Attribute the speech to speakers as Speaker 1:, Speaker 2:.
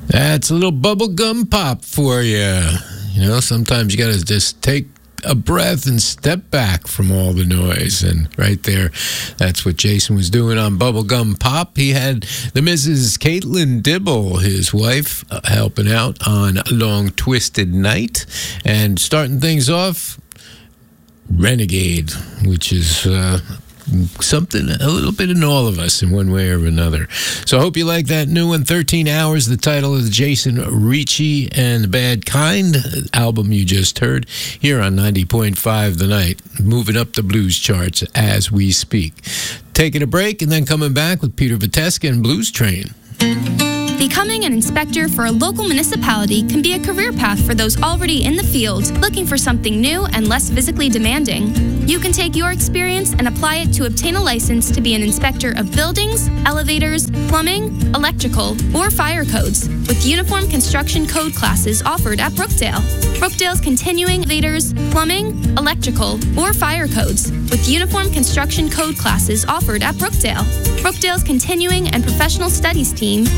Speaker 1: That's a little bubblegum pop for you. You know, sometimes you got to just take a breath and step back from all the noise. And right there, that's what Jason was doing on Bubblegum Pop. He had the Mrs. Caitlin Dibble, his wife, helping out on Long Twisted Night. And starting things off, Renegade, which is something a little bit in all of us in one way or another. So I hope you like that new one, 13 Hours, the title of the Jason Ricci and the Bad Kind album you just heard here on 90.5 The Night, moving up the blues charts as we speak. Taking a break and then coming back with Peter Viteska and Blues Train.
Speaker 2: Becoming an inspector for a local municipality can be a career path for those already in the field, looking for something new and less physically demanding. You can take your experience and apply it to obtain a license to be an inspector of buildings, elevators, plumbing, electrical, or fire codes, with uniform construction code classes offered at Brookdale. Brookdale's continuing elevators, plumbing, electrical, or fire codes, with uniform construction code classes offered at Brookdale. Brookdale's continuing and professional studies team